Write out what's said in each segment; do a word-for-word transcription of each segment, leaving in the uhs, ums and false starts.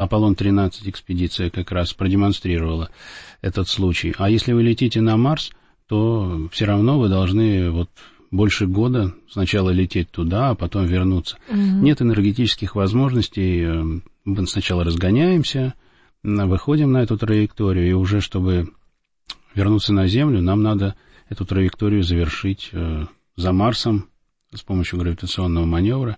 Аполлон тринадцать экспедиция как раз продемонстрировала этот случай. А если вы летите на Марс, то все равно вы должны вот больше года сначала лететь туда, а потом вернуться. Угу. Нет энергетических возможностей. Мы сначала разгоняемся, выходим на эту траекторию, и уже чтобы вернуться на Землю, нам надо эту траекторию завершить за Марсом с помощью гравитационного маневра.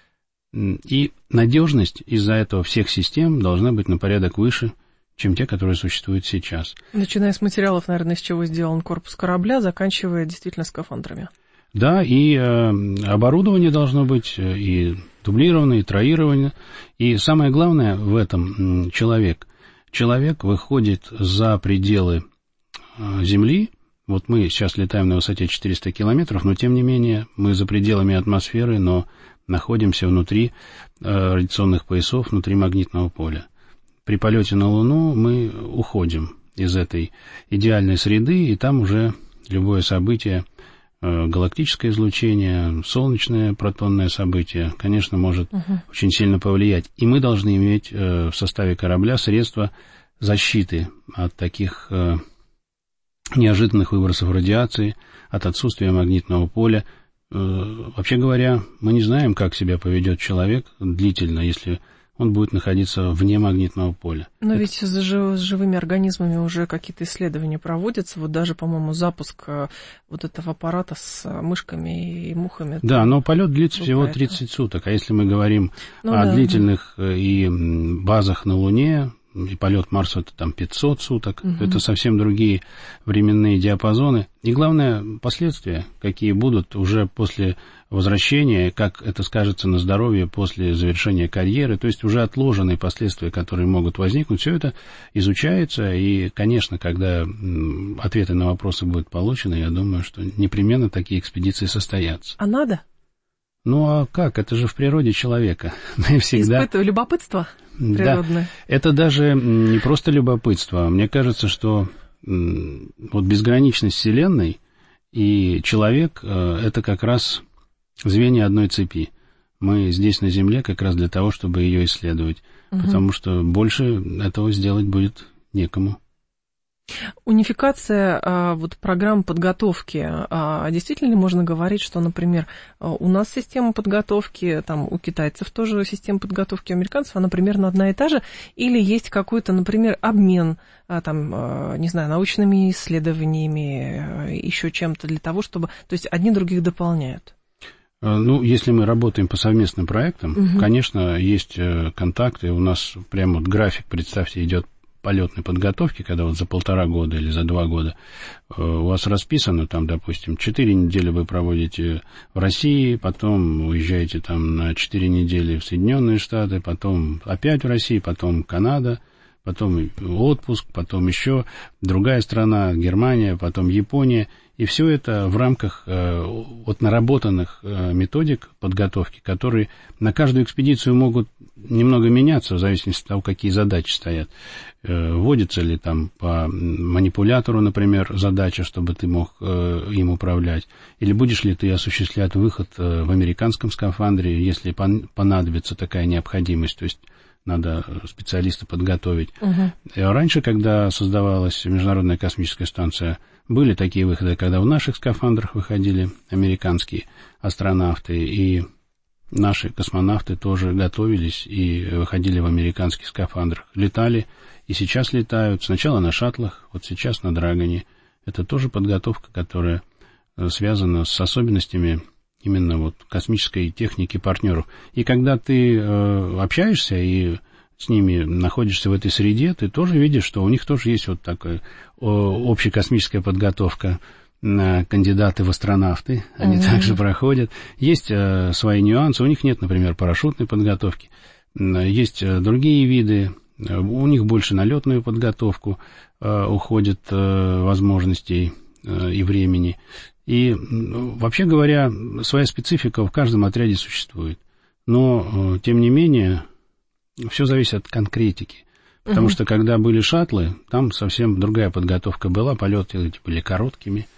И надежность из-за этого всех систем должна быть на порядок выше, чем те, которые существуют сейчас. Начиная с материалов, наверное, из чего сделан корпус корабля, заканчивая действительно скафандрами. Да, и э, оборудование должно быть и дублированное, и троированное. И самое главное в этом человек. Человек выходит за пределы э, Земли. Вот мы сейчас летаем на высоте четыреста километров, но тем не менее мы за пределами атмосферы, но находимся внутри э, радиационных поясов, внутри магнитного поля. При полете на Луну мы уходим из этой идеальной среды, и там уже любое событие, э, галактическое излучение, солнечное протонное событие, конечно, может uh-huh. очень сильно повлиять. И мы должны иметь э, в составе корабля средства защиты от таких э, неожиданных выбросов радиации, от отсутствия магнитного поля. Вообще говоря, мы не знаем, как себя поведет человек длительно, если он будет находиться вне магнитного поля. Но Это... ведь с, жив, с живыми организмами уже какие-то исследования проводятся. Вот даже, по-моему, запуск вот этого аппарата с мышками и мухами. Да, но полет длится всего тридцать суток. А если мы говорим ну, о да, длительных да. и базах на Луне, и полет Марса это там пятьсот суток, угу. это совсем другие временные диапазоны. И главное, последствия, какие будут уже после возвращения, как это скажется на здоровье после завершения карьеры, то есть уже отложенные последствия, которые могут возникнуть, все это изучается, и, конечно, когда ответы на вопросы будут получены, я думаю, что непременно такие экспедиции состоятся. А надо? Ну, а как? Это же в природе человека. Мы всегда... Испытываю любопытство природное. Да. Это даже не просто любопытство. Мне кажется, что вот безграничность Вселенной и человек — это как раз звенья одной цепи. Мы здесь на Земле как раз для того, чтобы ее исследовать, угу. потому что больше этого сделать будет некому. Унификация а, вот, программ подготовки. А, действительно ли можно говорить, что, например, у нас система подготовки, там, у китайцев тоже система подготовки, у американцев, она примерно одна и та же? Или есть какой-то, например, обмен, а, там, а, не знаю, научными исследованиями, еще чем-то для того, чтобы... То есть одни других дополняют? Ну, если мы работаем по совместным проектам, угу. конечно, есть контакты. У нас прямо вот график, представьте, идет полетной подготовки, когда вот за полтора года или за два года у вас расписано, там, допустим, четыре недели вы проводите в России, потом уезжаете там на четыре недели в Соединенные Штаты, потом опять в России, потом Канада, потом отпуск, потом еще другая страна, Германия, потом Япония. И все это в рамках э, вот наработанных э, методик подготовки, которые на каждую экспедицию могут немного меняться в зависимости от того, какие задачи стоят. Э, вводится ли там по манипулятору, например, задача, чтобы ты мог э, им управлять, или будешь ли ты осуществлять выход э, в американском скафандре, если пон- понадобится такая необходимость, то есть надо специалиста подготовить. Uh-huh. Раньше, когда создавалась Международная космическая станция, были такие выходы, когда в наших скафандрах выходили американские астронавты, и наши космонавты тоже готовились и выходили в американских скафандрах. Летали, и сейчас летают. Сначала на шаттлах, вот сейчас на Драгоне. Это тоже подготовка, которая связана с особенностями именно вот космической техники партнеров. И когда ты э, общаешься и с ними находишься в этой среде, ты тоже видишь, что у них тоже есть вот такая общекосмическая подготовка. Кандидаты в астронавты, они mm-hmm. также проходят. Есть э, свои нюансы. У них нет, например, парашютной подготовки. Есть э, другие виды. У них больше на летную подготовку э, уходит э, возможностей э, и времени. И, вообще говоря, своя специфика в каждом отряде существует. Но, тем не менее, все зависит от конкретики. Потому uh-huh. что, когда были шаттлы, там совсем другая подготовка была, полеты эти были короткими,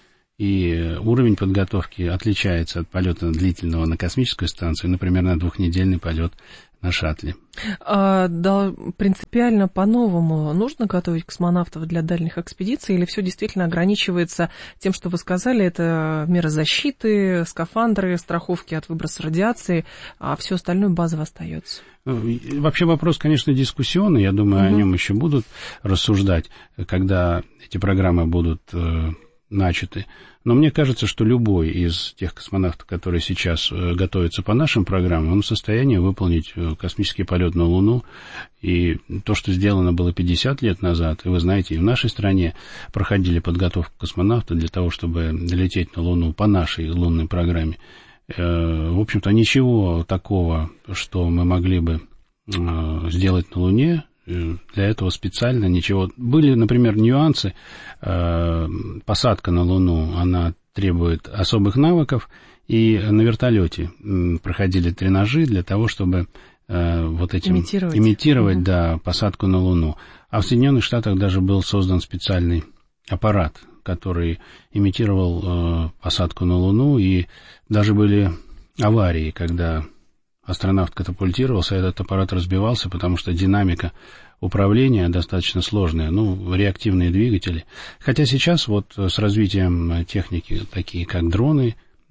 и уровень подготовки отличается от полета длительного на космическую станцию, например, на двухнедельный полет на шаттле. А, да, принципиально по-новому нужно готовить космонавтов для дальних экспедиций, или все действительно ограничивается тем, что вы сказали, это меры защиты, скафандры, страховки от выброса радиации, а все остальное базово остается? Вообще вопрос, конечно, дискуссионный, я думаю, угу. о нем еще будут рассуждать, когда эти программы будут э, начаты. Но мне кажется, что любой из тех космонавтов, которые сейчас готовятся по нашим программам, он в состоянии выполнить космический полет на Луну. И то, что сделано было пятьдесят лет назад, и вы знаете, и в нашей стране проходили подготовку космонавта для того, чтобы лететь на Луну по нашей лунной программе. В общем-то, ничего такого, что мы могли бы сделать на Луне, для этого специально ничего. Были, например, нюансы. Посадка на Луну, она требует особых навыков, и на вертолете проходили тренажи для того, чтобы вот этим имитировать, имитировать угу. да, посадку на Луну. А в Соединенных Штатах даже был создан специальный аппарат, который имитировал посадку на Луну, и даже были аварии, когда астронавт катапультировался, этот аппарат разбивался, потому что динамика управления достаточно сложная, ну, реактивные двигатели. Хотя сейчас вот с развитием техники, такие как дроны, э,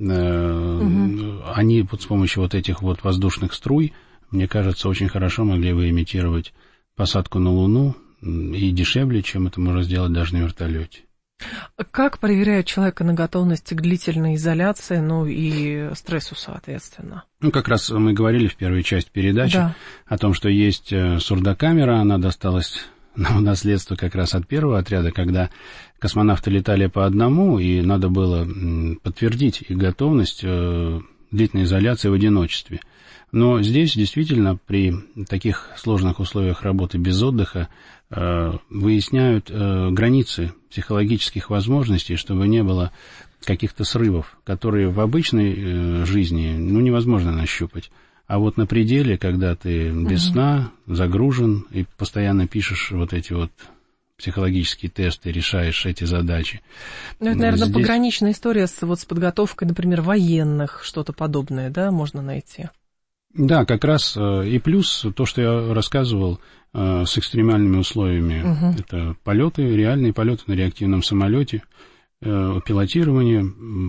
угу. они вот с помощью вот этих вот воздушных струй, мне кажется, очень хорошо могли бы имитировать посадку на Луну, и дешевле, чем это можно сделать даже на вертолете. Как проверяют человека на готовность к длительной изоляции, ну и стрессу, соответственно? Ну, как раз мы говорили в первой части передачи да. о том, что есть сурдокамера, она досталась нам в наследство как раз от первого отряда, когда космонавты летали по одному, и надо было подтвердить их готовность длительной изоляции в одиночестве. Но здесь действительно при таких сложных условиях работы без отдыха э, выясняют э, границы психологических возможностей, чтобы не было каких-то срывов, которые в обычной э, жизни ну, невозможно нащупать. А вот на пределе, когда ты без угу. сна, загружен и постоянно пишешь вот эти вот психологические тесты, решаешь эти задачи. Ну, это, наверное, здесь... пограничная история с, вот, с подготовкой, например, военных, что-то подобное, да, можно найти? Да, как раз и плюс то, что я рассказывал с экстремальными условиями. Угу. Это полеты, реальные полеты на реактивном самолете, пилотирование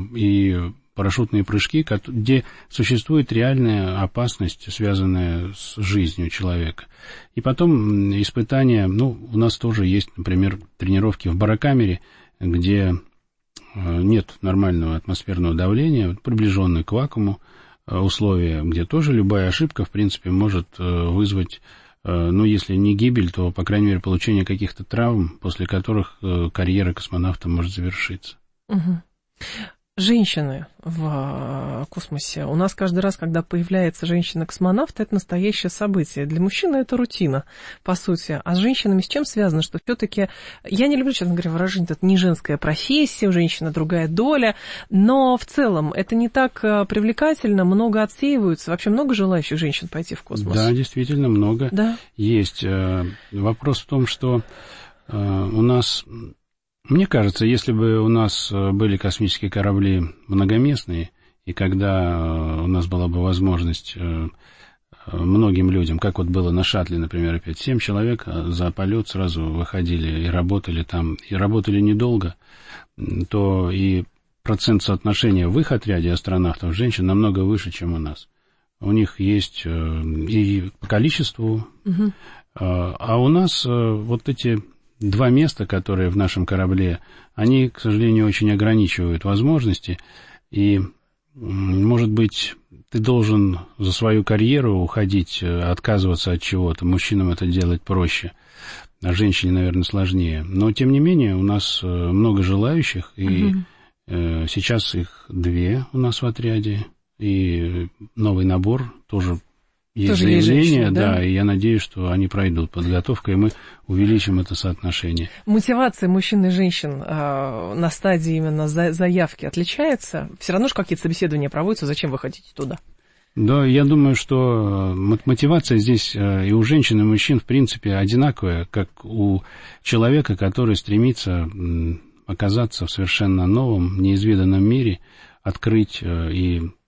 и парашютные прыжки, где существует реальная опасность, связанная с жизнью человека. И потом испытания, ну, у нас тоже есть, например, тренировки в барокамере, где нет нормального атмосферного давления, приближенное к вакууму, условия, где тоже любая ошибка, в принципе, может вызвать, ну, если не гибель, то, по крайней мере, получение каких-то травм, после которых карьера космонавта может завершиться. Угу. Женщины в космосе. У нас каждый раз, когда появляется женщина-космонавт, это настоящее событие. Для мужчины это рутина, по сути. А с женщинами с чем связано? Что все-таки, я не люблю, честно говоря, выражение, это не женская профессия, у женщины другая доля, но в целом это не так привлекательно, много отсеиваются. Вообще много желающих женщин пойти в космос? Да, действительно, много да? есть. Вопрос в том, что у нас... Мне кажется, если бы у нас были космические корабли многоместные, и когда у нас была бы возможность многим людям, как вот было на шаттле, например, опять, семь человек за полет сразу выходили и работали там, и работали недолго, то и процент соотношения в их отряде астронавтов женщин намного выше, чем у нас. У них есть и по количеству, угу. а у нас вот эти... Два места, которые в нашем корабле, они, к сожалению, очень ограничивают возможности, и, может быть, ты должен за свою карьеру уходить, отказываться от чего-то. Мужчинам это делать проще, а женщине, наверное, сложнее. Но, тем не менее, у нас много желающих, и uh-huh. сейчас их две у нас в отряде, и новый набор тоже... Есть тоже заявление, есть женщины, да? да, и я надеюсь, что они пройдут подготовку, и мы увеличим это соотношение. Мотивация мужчин и женщин э, на стадии именно за, заявки отличается? Все равно же какие-то собеседования проводятся, зачем вы хотите туда? Да, я думаю, что мотивация здесь и у женщин, и у мужчин, в принципе, одинаковая, как у человека, который стремится оказаться в совершенно новом, неизведанном мире, открыть и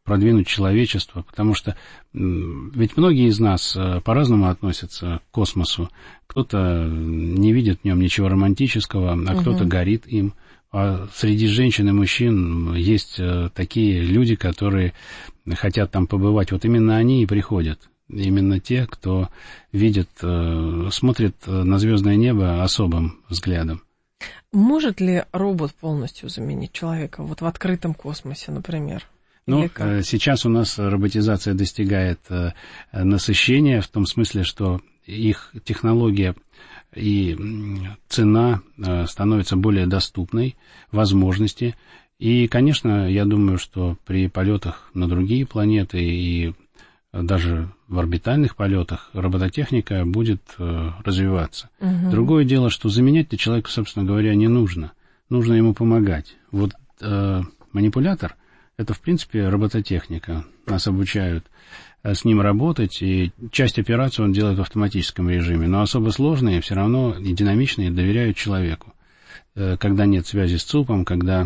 продвинуть человечество, потому что ведь многие из нас по-разному относятся к космосу. Кто-то не видит в нем ничего романтического, а угу. кто-то горит им. А среди женщин и мужчин есть такие люди, которые хотят там побывать. Вот именно они и приходят. Именно те, кто видит, смотрит на звездное небо особым взглядом. Может ли робот полностью заменить человека вот в открытом космосе, например? Ну, сейчас у нас роботизация достигает насыщения в том смысле, что их технология и цена становятся более доступной, возможности. И, конечно, я думаю, что при полетах на другие планеты и даже в орбитальных полетах робототехника будет э, развиваться. Угу. Другое дело, что заменять-то человеку, собственно говоря, не нужно. Нужно ему помогать. Вот э, манипулятор — это, в принципе, робототехника. Нас обучают э, с ним работать, и часть операций он делает в автоматическом режиме. Но особо сложные все равно и динамичные доверяют человеку. Э, когда нет связи с ЦУПом, когда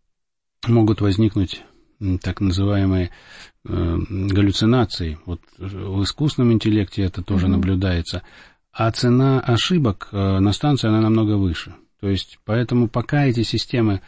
могут возникнуть так называемые э, галлюцинации. Вот в искусственном интеллекте это тоже mm-hmm. наблюдается. А цена ошибок э, на станции, она намного выше. То есть, поэтому пока эти системы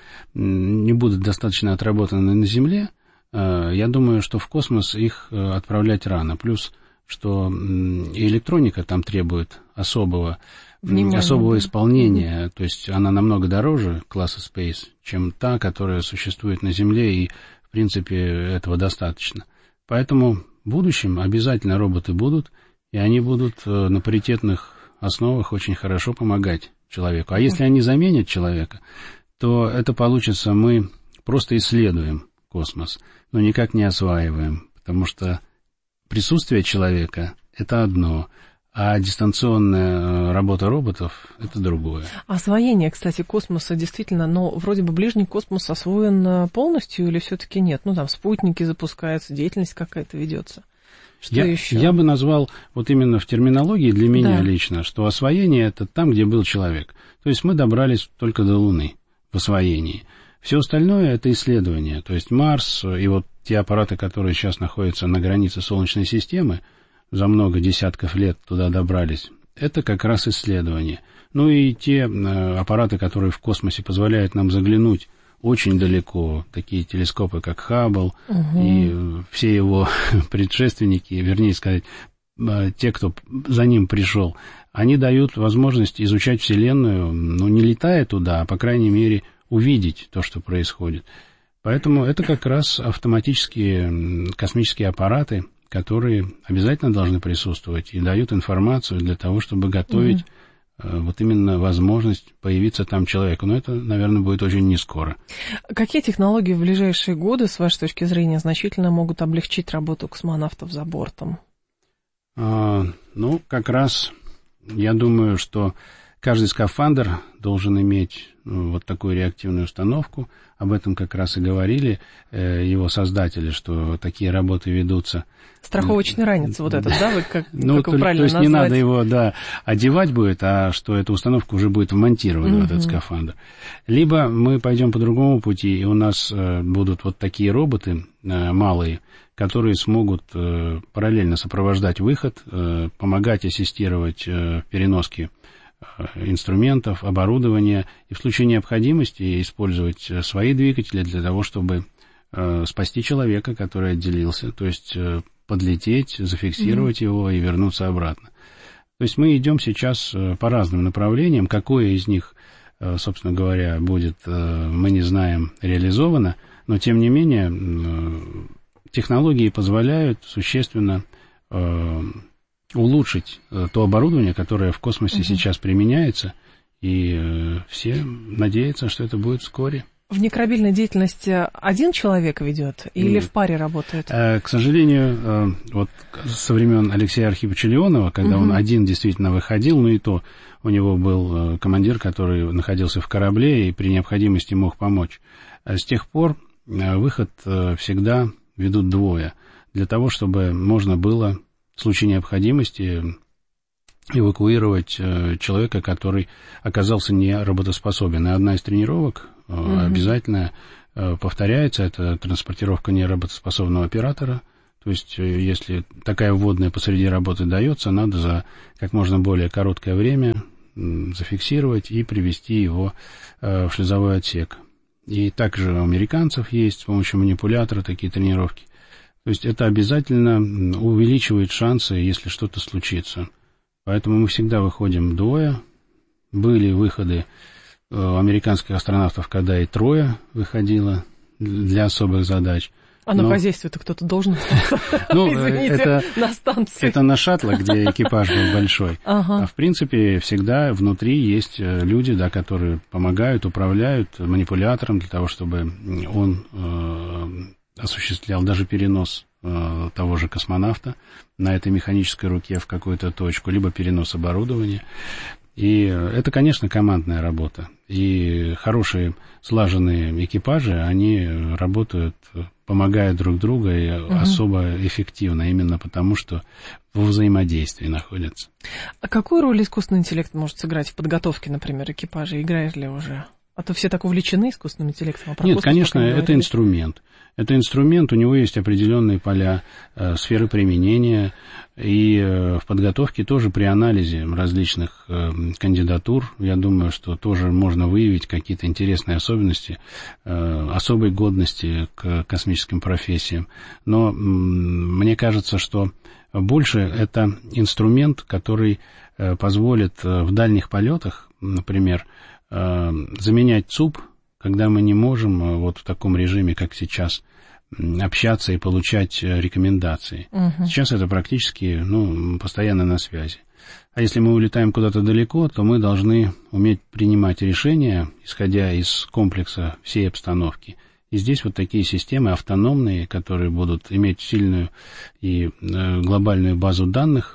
не будут достаточно отработаны на Земле, э, я думаю, что в космос их э, отправлять рано. Плюс, что э, и электроника там требует особого, Внимание, особого да. исполнения. Mm-hmm. То есть, она намного дороже класса Space, чем та, которая существует на Земле, и в принципе, этого достаточно. Поэтому в будущем обязательно роботы будут, и они будут на паритетных основах очень хорошо помогать человеку. А если они заменят человека, то это получится, мы просто исследуем космос, но никак не осваиваем, потому что присутствие человека — это одно, а дистанционная работа роботов — это другое. Освоение, кстати, космоса действительно, но вроде бы ближний космос освоен полностью или все-таки нет? Ну, там спутники запускаются, деятельность какая-то ведется. Что я, еще? Я бы назвал вот именно в терминологии для меня да. лично, что освоение — это там, где был человек. То есть мы добрались только до Луны в освоении. Все остальное — это исследование. То есть Марс и вот те аппараты, которые сейчас находятся на границе Солнечной системы, за много десятков лет туда добрались, это как раз исследование. Ну и те э, аппараты, которые в космосе позволяют нам заглянуть очень далеко, такие телескопы, как Хаббл, угу. и э, все его предшественники, вернее сказать, э, те, кто за ним пришел, они дают возможность изучать Вселенную, ну, не летая туда, а, по крайней мере, увидеть то, что происходит. Поэтому это как раз автоматические космические аппараты, которые обязательно должны присутствовать и дают информацию для того, чтобы готовить mm-hmm. вот именно возможность появиться там человеку. Но это, наверное, будет очень не скоро. Какие технологии в ближайшие годы, с вашей точки зрения, значительно могут облегчить работу космонавтов за бортом? А, ну, как раз я думаю, что каждый скафандр должен иметь ну, вот такую реактивную установку. Об этом как раз и говорили э, его создатели, что такие работы ведутся. Страховочный ранец вот этот, да? Вы как, ну, как то, вы правильно то есть назвать? Не надо его, да, одевать будет, а что эта установка уже будет вмонтирована mm-hmm. в этот скафандр. Либо мы пойдем по другому пути, и у нас э, будут вот такие роботы э, малые, которые смогут э, параллельно сопровождать выход, э, помогать ассистировать э, переноске инструментов, оборудования, и в случае необходимости использовать свои двигатели для того, чтобы э, спасти человека, который отделился, то есть э, подлететь, зафиксировать mm-hmm. его и вернуться обратно. То есть мы идем сейчас э, по разным направлениям. Какое из них, э, собственно говоря, будет, э, мы не знаем, реализовано, но тем не менее э, технологии позволяют существенно э, улучшить то оборудование, которое в космосе uh-huh. сейчас применяется, и э, все надеются, что это будет вскоре. Внекорабельная деятельность один человек ведет или Нет. в паре работает? Э, к сожалению, э, вот со времен Алексея Архиповича Леонова, когда uh-huh. он один действительно выходил, ну и то у него был командир, который находился в корабле и при необходимости мог помочь. А с тех пор э, выход э, всегда ведут двое, для того, чтобы можно было в случае необходимости эвакуировать э, человека, который оказался не работоспособен. И одна из тренировок э, mm-hmm. обязательно повторяется, это транспортировка неработоспособного оператора. То есть, если такая вводная посреди работы дается, надо за как можно более короткое время зафиксировать и привести его в шлюзовой отсек. И также у американцев есть с помощью манипулятора такие тренировки. То есть, это обязательно увеличивает шансы, если что-то случится. Поэтому мы всегда выходим двое. Были выходы у американских астронавтов, когда и трое выходило для особых задач. А на хозяйстве-то кто-то должен остаться, ну, извините, это, на станции. Это на шаттлах, где экипаж был большой. Ага. А в принципе, всегда внутри есть люди, да, которые помогают, управляют манипулятором для того, чтобы он э, осуществлял даже перенос э, того же космонавта на этой механической руке в какую-то точку, либо перенос оборудования. И это, конечно, командная работа. И хорошие слаженные экипажи, они работают, помогая друг другу и угу. особо эффективно, именно потому, что во взаимодействии находятся. А какую роль искусственный интеллект может сыграть в подготовке, например, экипажа? Играет ли уже? А то все так увлечены искусственным интеллектом. А Нет, конечно, это инструмент. Это инструмент, у него есть определенные поля, э, сферы применения, и э, в подготовке тоже при анализе различных э, кандидатур, я думаю, что тоже можно выявить какие-то интересные особенности, э, особой годности к космическим профессиям. Но м- мне кажется, что больше это инструмент, который э, позволит э, в дальних полетах, например, э, заменять ЦУП, когда мы не можем вот в таком режиме, как сейчас, общаться и получать рекомендации. Uh-huh. Сейчас это практически, ну, постоянно на связи. А если мы улетаем куда-то далеко, то мы должны уметь принимать решения, исходя из комплекса всей обстановки. И здесь вот такие системы автономные, которые будут иметь сильную и глобальную базу данных,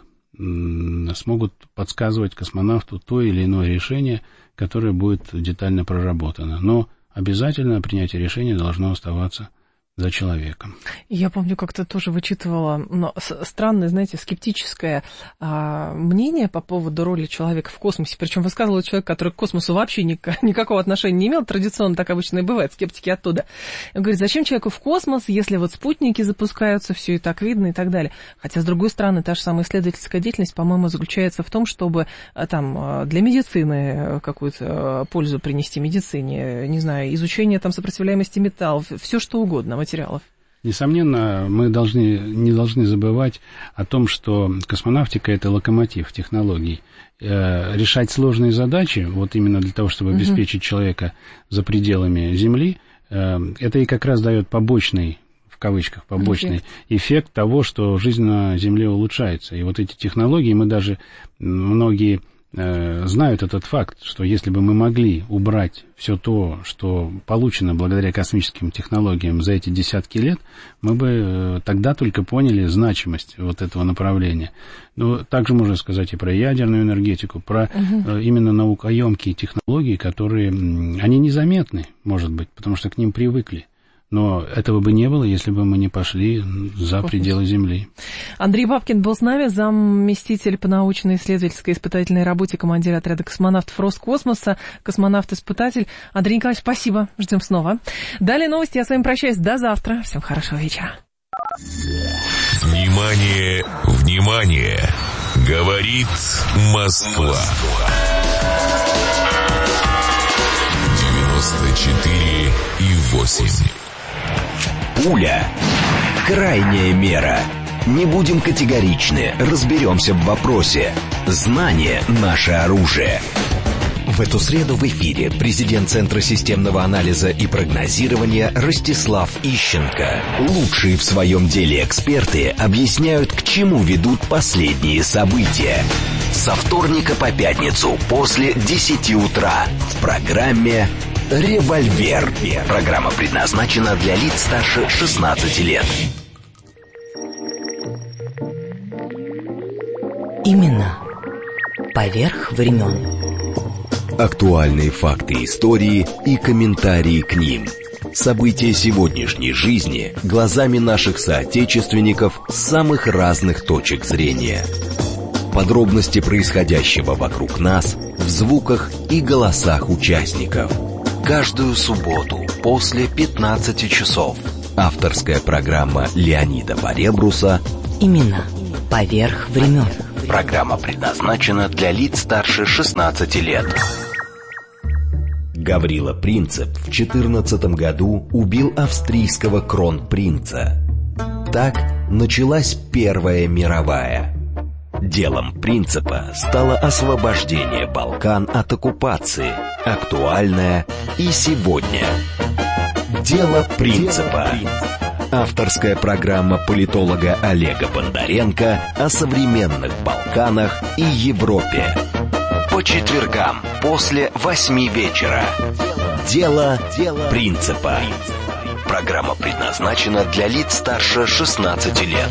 смогут подсказывать космонавту то или иное решение, которое будет детально проработано. Но обязательно принятие решения должно оставаться за человеком. Я помню, как-то тоже вычитывала но, странное, знаете, скептическое а, мнение по поводу роли человека в космосе. Причем высказывал человек, который к космосу вообще ни, никакого отношения не имел. Традиционно так обычно и бывает, скептики оттуда. Он говорит, зачем человеку в космос, если вот спутники запускаются, все и так видно и так далее. Хотя, с другой стороны, та же самая исследовательская деятельность, по-моему, заключается в том, чтобы там для медицины какую-то пользу принести медицине, не знаю, изучение там сопротивляемости металлов, все что угодно, материалов. Несомненно, мы должны, не должны забывать о том, что космонавтика – это локомотив технологий. Э, решать сложные задачи, вот именно для того, чтобы обеспечить uh-huh. человека за пределами Земли, э, это и как раз дает побочный, в кавычках, побочный эффект. эффект того, что жизнь на Земле улучшается. И вот эти технологии, мы даже, многие знают этот факт, что если бы мы могли убрать все то, что получено благодаря космическим технологиям за эти десятки лет, мы бы тогда только поняли значимость вот этого направления. Но также можно сказать и про ядерную энергетику, про угу. именно наукоемкие технологии, которые, они незаметны, может быть, потому что к ним привыкли. Но этого бы не было, если бы мы не пошли за пределы Земли. Андрей Бабкин был с нами, заместитель по научно-исследовательской испытательной работе, командир отряда космонавтов Роскосмоса, космонавт-испытатель. Андрей Николаевич, спасибо, ждем снова. Далее новости, я с вами прощаюсь, до завтра. Всем хорошего вечера. Внимание, внимание, говорит Москва. девяносто четыре и восемь. Пуля. Крайняя мера. Не будем категоричны, разберемся в вопросе. Знание – наше оружие. В эту среду в эфире президент Центра системного анализа и прогнозирования Ростислав Ищенко. Лучшие в своем деле эксперты объясняют, к чему ведут последние события. Со вторника по пятницу после десяти утра в программе «Револьвер». Программа предназначена для лиц старше шестнадцати лет. Именно поверх времен. Актуальные факты истории и комментарии к ним. События сегодняшней жизни глазами наших соотечественников с самых разных точек зрения. Подробности происходящего вокруг нас в звуках и голосах участников. Каждую субботу после пятнадцати часов. Авторская программа Леонида Поребруса «Имена. Поверх времен». Программа предназначена для лиц старше шестнадцати лет. Гаврила Принцип в четырнадцатом году убил австрийского кронпринца. Так началась Первая мировая. Делом Принципа стало освобождение Балкан от оккупации, актуальное и сегодня. Дело Принципа. Авторская программа политолога Олега Бондаренко о современных Балканах и Европе. По четвергам после восьми вечера. Дело Принципа. Программа предназначена для лиц старше шестнадцати лет.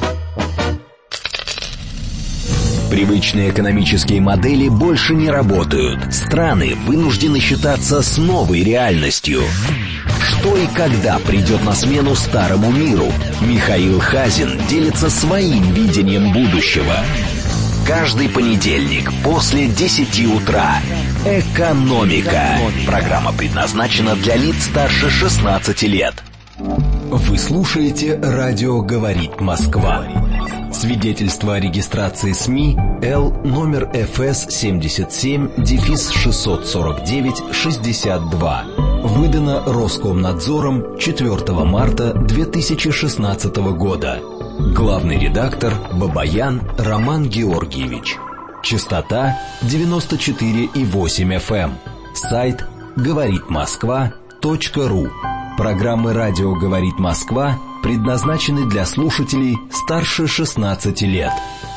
Привычные экономические модели больше не работают. Страны вынуждены считаться с новой реальностью. Что и когда придет на смену старому миру? Михаил Хазин делится своим видением будущего. Каждый понедельник после десяти утра. Экономика. Программа предназначена для лиц старше шестнадцати лет. Вы слушаете «Радио говорит Москва». Свидетельство о регистрации СМИ Л номер эф эс семьдесят семь шестьсот сорок девять шестьдесят два. Выдано Роскомнадзором четвёртого марта две тысячи шестнадцатого года. Главный редактор Бабаян Роман Георгиевич. Частота девяносто четыре и восемь эф эм. Сайт говорит москва точка ру. Программы «Радио говорит Москва» предназначены для слушателей старше шестнадцати лет.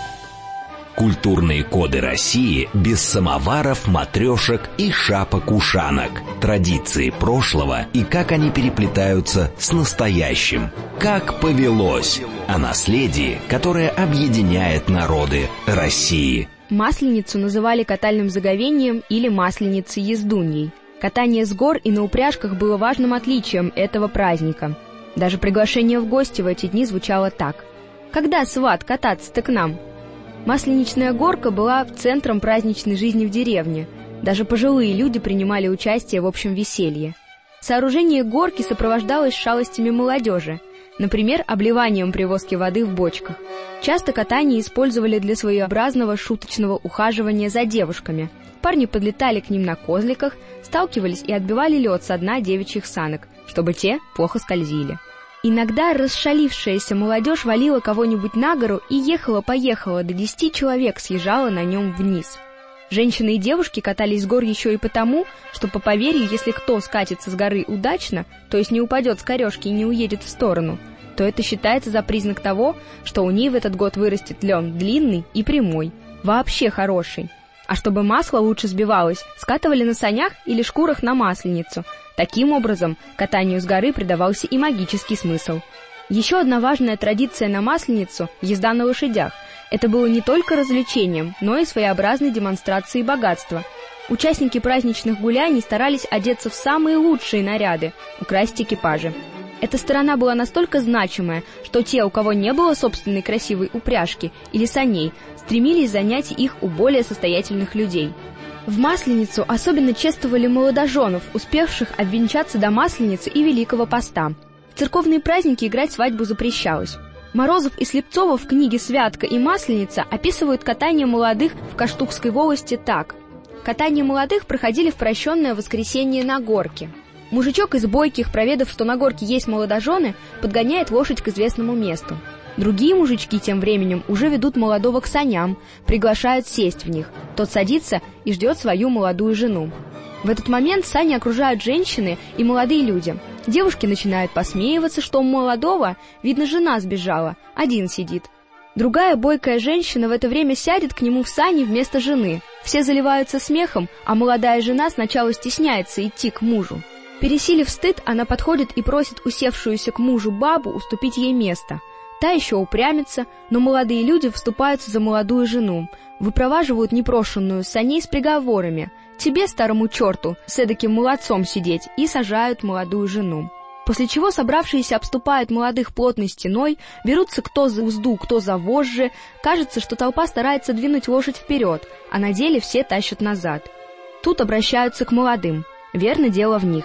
Культурные коды России без самоваров, матрешек и шапок-ушанок. Традиции прошлого и как они переплетаются с настоящим. Как повелось. О наследии, которое объединяет народы России. Масленицу называли катальным заговением или масленицей-ездуньей. Катание с гор и на упряжках было важным отличием этого праздника. Даже приглашение в гости в эти дни звучало так: «Когда, сват, кататься-то к нам?» Масленичная горка была центром праздничной жизни в деревне. Даже пожилые люди принимали участие в общем веселье. Сооружение горки сопровождалось шалостями молодежи, например, обливанием при воске воды в бочках. Часто катание использовали для своеобразного шуточного ухаживания за девушками. Парни подлетали к ним на козликах, сталкивались и отбивали лед со дна девичьих санок, чтобы те плохо скользили. Иногда расшалившаяся молодежь валила кого-нибудь на гору и ехала-поехала, до десяти человек съезжала на нем вниз. Женщины и девушки катались с гор еще и потому, что, по поверью, если кто скатится с горы удачно, то есть не упадет с корежки и не уедет в сторону, то это считается за признак того, что у ней в этот год вырастет лен длинный и прямой, вообще хороший. А чтобы масло лучше сбивалось, скатывали на санях или шкурах на масленицу. Таким образом, катанию с горы придавался и магический смысл. Еще одна важная традиция на масленицу – езда на лошадях. Это было не только развлечением, но и своеобразной демонстрацией богатства. Участники праздничных гуляний старались одеться в самые лучшие наряды, украсить экипажи. Эта сторона была настолько значимая, что те, у кого не было собственной красивой упряжки или саней, стремились занять их у более состоятельных людей. В Масленицу особенно чествовали молодоженов, успевших обвенчаться до Масленицы и Великого Поста. В церковные праздники играть свадьбу запрещалось. Морозов и Слепцова в книге «Святка» и «Масленица» описывают катание молодых в Каштукской волости так. Катание молодых проходили в прощенное воскресенье на горке. Мужичок из бойких, проведав, что на горке есть молодожены, подгоняет лошадь к известному месту. Другие мужички тем временем уже ведут молодого к саням, приглашают сесть в них. Тот садится и ждет свою молодую жену. В этот момент сани окружают женщины и молодые люди. Девушки начинают посмеиваться, что у молодого, видно, жена сбежала, один сидит. Другая бойкая женщина в это время сядет к нему в сани вместо жены. Все заливаются смехом, а молодая жена сначала стесняется идти к мужу. Пересилив стыд, она подходит и просит усевшуюся к мужу бабу уступить ей место. Та еще упрямится, но молодые люди вступаются за молодую жену, выпроваживают непрошенную с саней с приговорами: «Тебе, старому черту, с эдаким молодцом сидеть», и сажают молодую жену. После чего собравшиеся обступают молодых плотной стеной, берутся кто за узду, кто за вожжи. Кажется, что толпа старается двинуть лошадь вперед, а на деле все тащат назад. Тут обращаются к молодым. Верно, дело в них.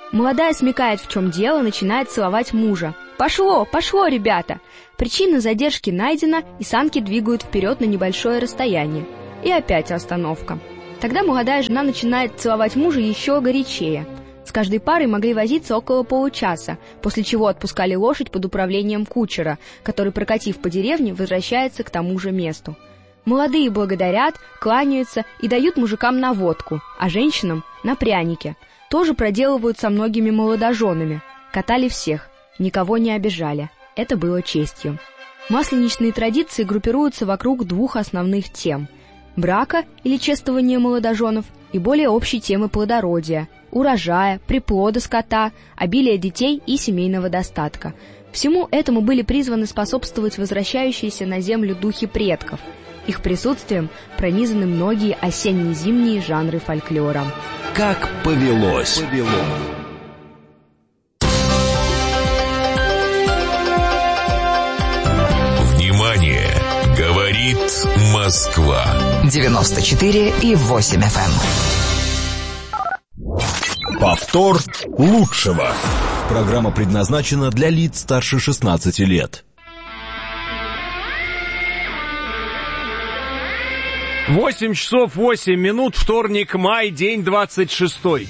Молодая смекает, в чем дело, начинает целовать мужа. «Пошло, пошло, ребята!» Причина задержки найдена, и санки двигают вперед на небольшое расстояние. И опять остановка. Тогда молодая жена начинает целовать мужа еще горячее. С каждой парой могли возиться около получаса, после чего отпускали лошадь под управлением кучера, который, прокатив по деревне, возвращается к тому же месту. Молодые благодарят, кланяются и дают мужикам на водку, а женщинам — на пряники. Тоже проделывают со многими молодоженами. Катали всех, никого не обижали. Это было честью. Масленичные традиции группируются вокруг двух основных тем – брака или чествования молодоженов и более общей темы плодородия, урожая, приплода скота, обилия детей и семейного достатка. Всему этому были призваны способствовать возвращающиеся на землю духи предков. Их присутствием пронизаны многие осенне-зимние жанры фольклора. Как повелось. Внимание! Говорит Москва. девяносто четыре и восемь эф эм. Повтор лучшего. Программа предназначена для лиц старше шестнадцати лет. восемь часов восемь минут, вторник, май, день двадцать шестой.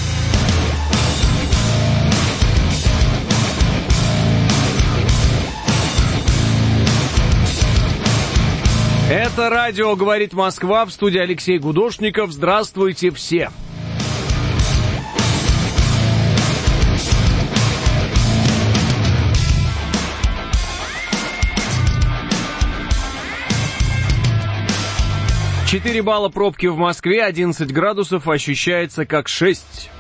Это радио «Говорит Москва», в студии Алексей Гудошников. Здравствуйте все! четыре балла пробки в Москве, одиннадцать градусов, ощущается как шесть.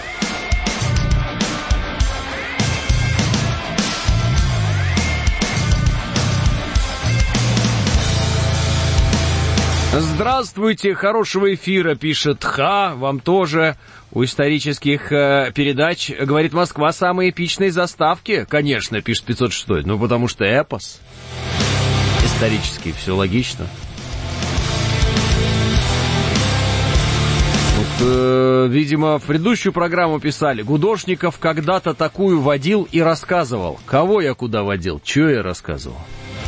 Здравствуйте, хорошего эфира, пишет Ха, вам тоже. У исторических э, передач «Говорит Москва» самые эпичные заставки, конечно, пишет пятьсот шестой, ну потому что эпос. Исторический, все логично. Э, видимо, в предыдущую программу писали: Гудошников когда-то такую водил и рассказывал. Кого я куда водил? Чего я рассказывал?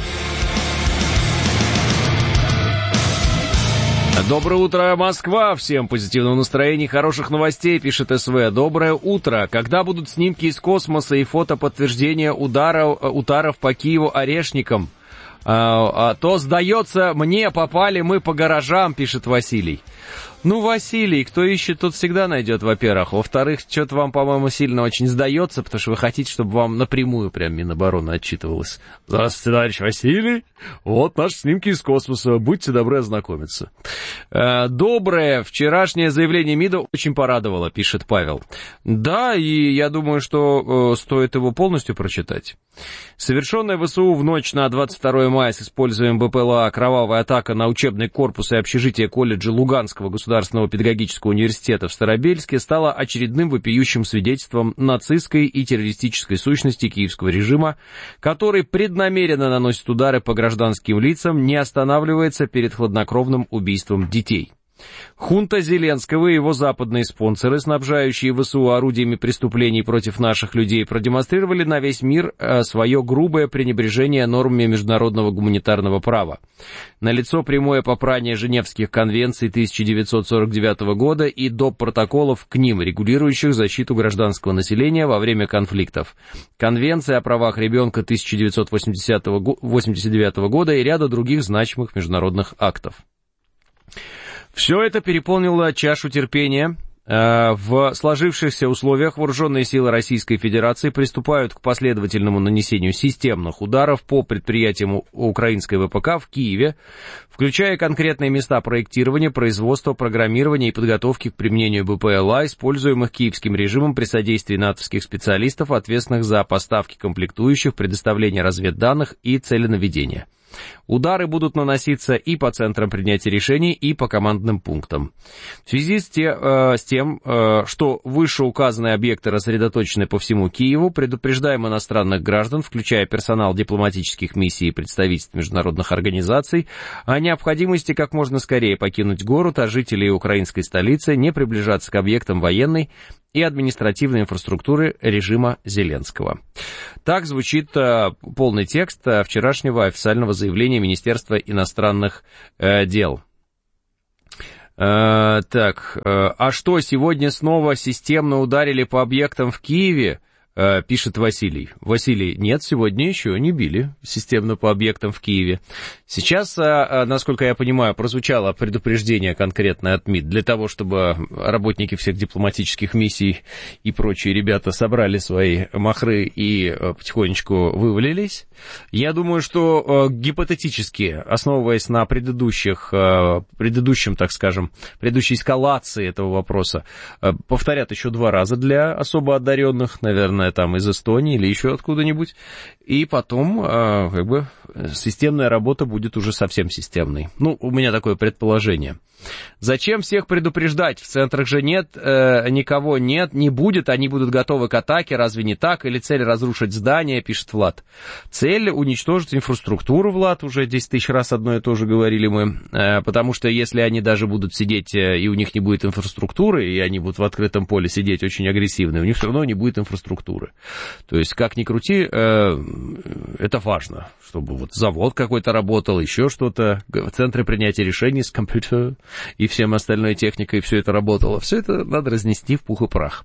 Доброе утро, Москва! Всем позитивного настроения, хороших новостей, пишет СВ. Доброе утро! Когда будут снимки из космоса и фото подтверждения ударов, ударов по Киеву орешником? А, а то, сдается, мне попали мы по гаражам, пишет Василий. Ну, Василий, кто ищет, тот всегда найдет, во-первых. Во-вторых, что-то вам, по-моему, сильно очень сдается, потому что вы хотите, чтобы вам напрямую прям Минобороны отчитывалось. Здравствуйте, товарищ Василий. Вот наши снимки из космоса. Будьте добры ознакомиться. Доброе вчерашнее заявление МИДа очень порадовало, пишет Павел. Да, и я думаю, что стоит его полностью прочитать. Совершенная ВСУ в ночь на двадцать второе мая с использованием БПЛА кровавая атака на учебный корпус и общежитие колледжа Луганского государственного педагогического университета в Старобельске стала очередным вопиющим свидетельством нацистской и террористической сущности киевского режима, который преднамеренно наносит удары по гражданским лицам, не останавливается перед хладнокровным убийством детей. Хунта Зеленского и его западные спонсоры, снабжающие ВСУ орудиями преступлений против наших людей, продемонстрировали на весь мир свое грубое пренебрежение нормами международного гуманитарного права. Налицо прямое попрание Женевских конвенций тысяча девятьсот сорок девятого года и доп. Протоколов к ним, регулирующих защиту гражданского населения во время конфликтов. Конвенция о правах ребенка тысяча девятьсот восемьдесят девятого года и ряда других значимых международных актов. Все это переполнило чашу терпения. В сложившихся условиях вооруженные силы Российской Федерации приступают к последовательному нанесению системных ударов по предприятиям украинской ВПК в Киеве, включая конкретные места проектирования, производства, программирования и подготовки к применению БПЛА, используемых киевским режимом при содействии натовских специалистов, ответственных за поставки комплектующих, предоставление разведданных и целенаведения. Удары будут наноситься и по центрам принятия решений, и по командным пунктам. В связи с, те, э, с тем, э, что вышеуказанные объекты рассредоточены по всему Киеву, предупреждаем иностранных граждан, включая персонал дипломатических миссий и представительств международных организаций, о необходимости как можно скорее покинуть город, а жителей украинской столицы не приближаться к объектам военной и административной инфраструктуры режима Зеленского. Так звучит э, полный текст э, вчерашнего официального заявления Министерства иностранных э, дел. Э, так, э, а что, сегодня снова системно ударили по объектам в Киеве? Э, пишет Василий. Василий, нет, сегодня еще не били системно по объектам в Киеве. Сейчас, э, насколько я понимаю, прозвучало предупреждение конкретное от МИД для того, чтобы работники всех дипломатических миссий и прочие ребята собрали свои махры и э, потихонечку вывалились. Я думаю, что э, гипотетически, основываясь на предыдущих, э, предыдущем, так скажем, предыдущей эскалации этого вопроса, э, повторят еще два раза для особо одаренных, наверное, там из Эстонии или еще откуда-нибудь, и потом э, как бы системная работа будет уже совсем системной. Ну, у меня такое предположение. Зачем всех предупреждать? В центрах же нет, э, никого нет, не будет, они будут готовы к атаке, разве не так? Или цель разрушить здание, пишет Влад. Цель уничтожить инфраструктуру, Влад, уже десять тысяч раз одно и то же говорили мы, э, потому что если они даже будут сидеть, э, и у них не будет инфраструктуры, и они будут в открытом поле сидеть очень агрессивно, у них все равно не будет инфраструктуры. То есть, как ни крути, э, это важно, чтобы вот завод какой-то работал, еще что-то, центры принятия решений с компьютером и всем остальной техникой, все это работало. Все это надо разнести в пух и прах.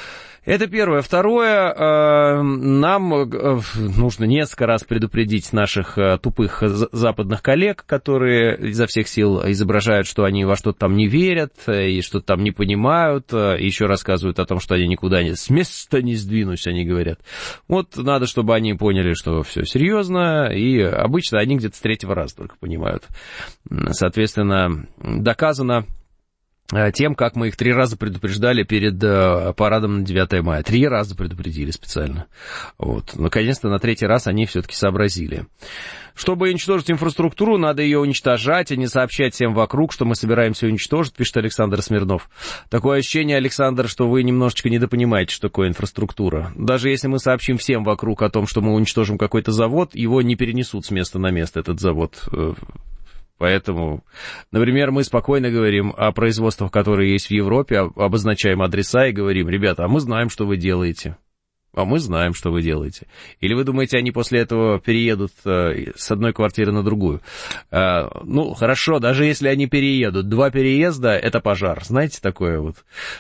Это первое. Второе, э, нам э, нужно несколько раз предупредить наших э, тупых западных коллег, которые изо всех сил изображают, что они во что-то там не верят э, и что-то там не понимают, э, и еще рассказывают о том, что они никуда не, с места не сдвинусь, они говорят. Вот надо, чтобы они поняли, что все серьезно, и обычно они где-то с третьего раза только понимают. Соответственно, доказано тем, как мы их три раза предупреждали перед э, парадом на девятое мая. Три раза предупредили специально. Вот. Наконец-то на третий раз они все-таки сообразили. Чтобы уничтожить инфраструктуру, надо ее уничтожать, а не сообщать всем вокруг, что мы собираемся уничтожить, пишет Александр Смирнов. Такое ощущение, Александр, что вы немножечко недопонимаете, что такое инфраструктура. Даже если мы сообщим всем вокруг о том, что мы уничтожим какой-то завод, его не перенесут с места на место, этот завод. Поэтому, например, мы спокойно говорим о производствах, которые есть в Европе, обозначаем адреса и говорим: ребята, а мы знаем, что вы делаете. А мы знаем, что вы делаете. Или вы думаете, они после этого переедут с одной квартиры на другую? Ну, хорошо, даже если они переедут. Два переезда — это пожар. Знаете, такое вот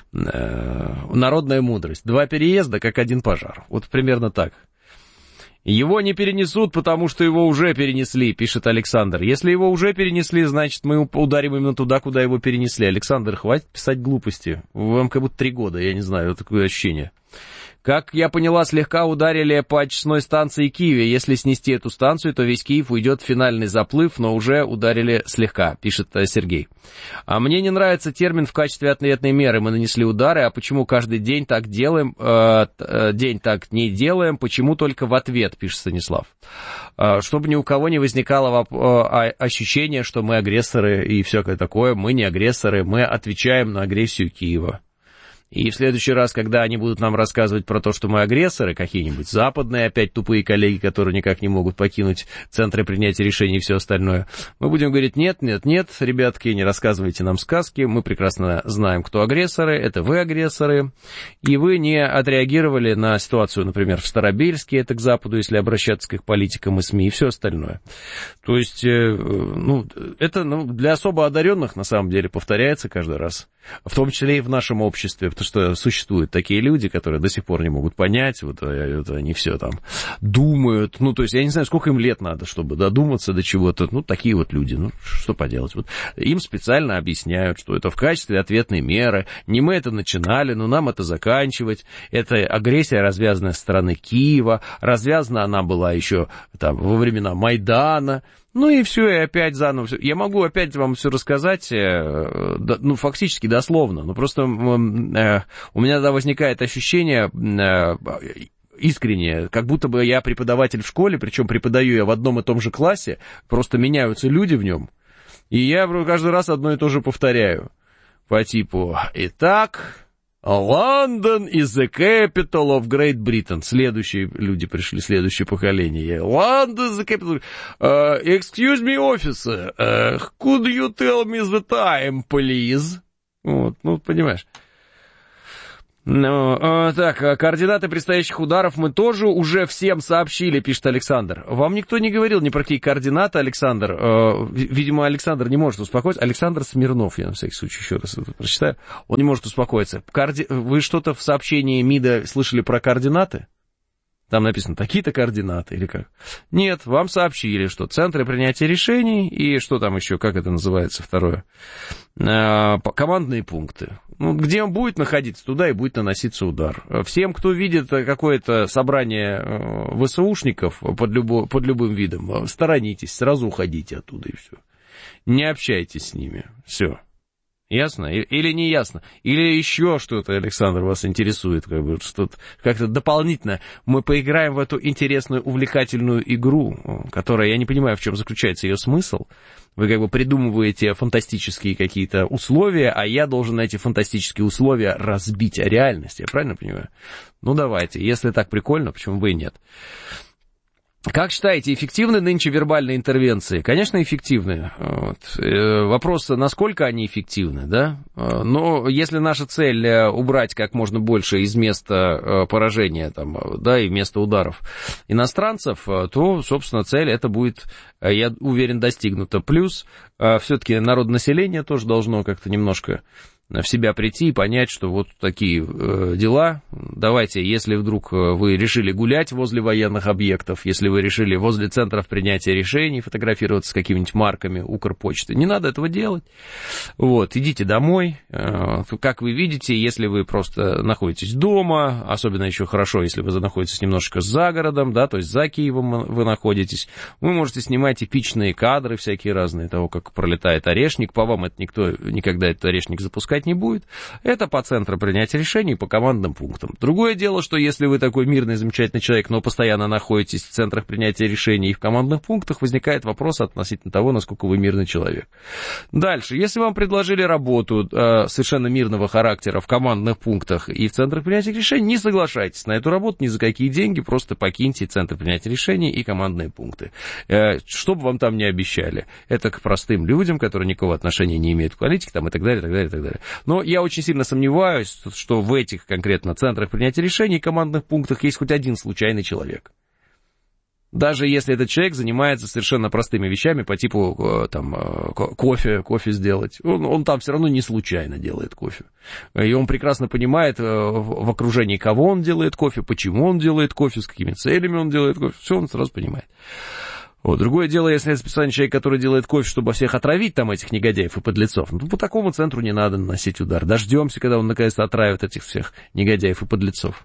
народная мудрость. Два переезда, как один пожар. Вот примерно так. Его не перенесут, потому что его уже перенесли, пишет Александр. Если его уже перенесли, значит, мы ударим именно туда, куда его перенесли. Александр, хватит писать глупости. Вам как будто три года, я не знаю, такое ощущение. Как я поняла, слегка ударили по очистной станции Киеве. Если снести эту станцию, то весь Киев уйдет в финальный заплыв, но уже ударили слегка, пишет Сергей. А мне не нравится термин в качестве ответной меры. Мы нанесли удары, а почему каждый день так делаем, э, день так не делаем, почему только в ответ, пишет Станислав. Э, чтобы ни у кого не возникало э, ощущение, что мы агрессоры и всякое такое. Мы не агрессоры, мы отвечаем на агрессию Киева. И в следующий раз, когда они будут нам рассказывать про то, что мы агрессоры, какие-нибудь западные, опять тупые коллеги, которые никак не могут покинуть центры принятия решений и все остальное, мы будем говорить: нет, нет, нет, ребятки, не рассказывайте нам сказки, мы прекрасно знаем, кто агрессоры, это вы агрессоры, и вы не отреагировали на ситуацию, например, в Старобельске, это к Западу, если обращаться к их политикам и СМИ, и все остальное. То есть, ну, это ну, для особо одаренных, на самом деле, повторяется каждый раз, в том числе и в нашем обществе, потому что существуют такие люди, которые до сих пор не могут понять, вот, вот они все там думают, ну, то есть, я не знаю, сколько им лет надо, чтобы додуматься до чего-то, ну, такие вот люди, ну, что поделать, вот, им специально объясняют, что это в качестве ответной меры, не мы это начинали, но нам это заканчивать, это агрессия, развязанная со стороны Киева, развязана она была еще там во времена Майдана. Ну и все, и опять заново все. Я могу опять вам все рассказать, ну, фактически дословно, но просто у меня тогда возникает ощущение искреннее, как будто бы я преподаватель в школе, причем преподаю я в одном и том же классе, просто меняются люди в нем, и я каждый раз одно и то же повторяю, по типу: итак... London is the capital of Great Britain. Следующие люди пришли, следующее поколение. London is the capital. Uh, excuse me, officer. Uh, could you tell me the time, please? Вот, ну, понимаешь. Ну, э, так, координаты предстоящих ударов мы тоже уже всем сообщили, пишет Александр. Вам никто не говорил ни про какие координаты, Александр. Э, видимо, Александр не может успокоиться. Александр Смирнов, я на всякий случай еще раз это прочитаю. Он не может успокоиться. Коорди... Вы что-то в сообщении МИДа слышали про координаты? Там написано такие-то координаты или как? Нет, вам сообщили, что центры принятия решений и что там еще, как это называется второе, э, командные пункты. Ну, где он будет находиться, туда и будет наноситься удар. Всем, кто видит какое-то собрание ВСУшников под, любо, под любым видом, сторонитесь, сразу уходите оттуда и все. Не общайтесь с ними. Все. Ясно? Или не ясно? Или еще что-то, Александр, вас интересует, как бы, что-то как-то дополнительно. Мы поиграем в эту интересную, увлекательную игру, которая, я не понимаю, в чем заключается ее смысл. Вы как бы придумываете фантастические какие-то условия, а я должен эти фантастические условия разбить о реальности. Я правильно понимаю? Ну, давайте. Если так прикольно, почему бы и нет? Как считаете, эффективны нынче вербальные интервенции? Конечно, эффективны. Вот. Вопрос, насколько они эффективны, да? Но если наша цель убрать как можно больше из места поражения, там, да, и места ударов иностранцев, то, собственно, цель эта будет, я уверен, достигнута. Плюс, все-таки народонаселение тоже должно как-то немножко в себя прийти и понять, что вот такие э, дела. Давайте, если вдруг вы решили гулять возле военных объектов, если вы решили возле центров принятия решений фотографироваться с какими-нибудь марками Укрпочты, не надо этого делать. Вот, идите домой. Э, как вы видите, если вы просто находитесь дома, особенно еще хорошо, если вы находитесь немножечко за городом, да, то есть за Киевом вы находитесь, вы можете снимать эпичные кадры всякие разные того, как пролетает орешник. По вам это никто никогда этот орешник запускает не будет. Это по центру принятия решений, по командным пунктам. Другое дело, что если вы такой мирный, замечательный человек, но постоянно находитесь в центрах принятия решений и в командных пунктах, возникает вопрос относительно того, насколько вы мирный человек. Дальше. Если вам предложили работу э, совершенно мирного характера в командных пунктах и в центрах принятия решений, не соглашайтесь на эту работу ни за какие деньги, просто покиньте центры принятия решений и командные пункты. Э, что бы вам там ни обещали. Это к простым людям, которые никакого отношения не имеют к политике, там, и так далее, и так далее, и так далее. Но я очень сильно сомневаюсь, что в этих конкретно центрах принятия решений и командных пунктах есть хоть один случайный человек. Даже если этот человек занимается совершенно простыми вещами по типу там, кофе, кофе сделать, он, он там все равно не случайно делает кофе. И он прекрасно понимает, в окружении кого он делает кофе, почему он делает кофе, с какими целями он делает кофе, все он сразу понимает. Вот. Другое дело, если это специальный человек, который делает кофе, чтобы всех отравить, там, этих негодяев и подлецов, ну, по такому центру не надо наносить удар. Дождемся, когда он наконец-то отравит этих всех негодяев и подлецов.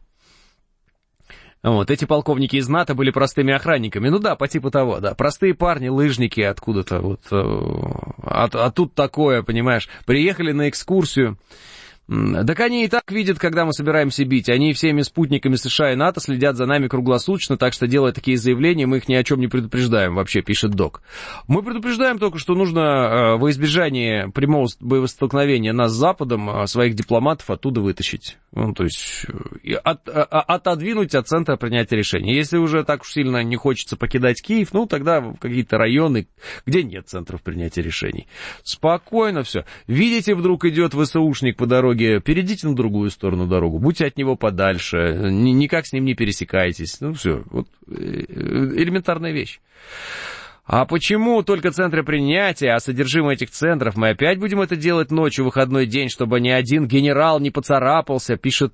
Вот. Эти полковники из НАТО были простыми охранниками. Ну да, по типу того, да. Простые парни, лыжники откуда-то. Вот. А, а тут такое, понимаешь, приехали на экскурсию. Так они и так видят, когда мы собираемся бить. Они всеми спутниками США и НАТО следят за нами круглосуточно, так что, делая такие заявления, мы их ни о чем не предупреждаем, вообще, пишет Док. Мы предупреждаем только, что нужно во избежание прямого боевого столкновения нас с Западом своих дипломатов оттуда вытащить. Ну, то есть от, отодвинуть от центра принятия решений. Если уже так уж сильно не хочется покидать Киев, ну, тогда в какие-то районы, где нет центров принятия решений. Спокойно все. Видите, вдруг идет ВСУшник по дороге, перейдите на другую сторону дорогу, будьте от него подальше, никак с ним не пересекайтесь. Ну, все, вот элементарная вещь. А почему только центры принятия, а содержимое этих центров мы опять будем это делать ночью, в выходной день, чтобы ни один генерал не поцарапался, пишет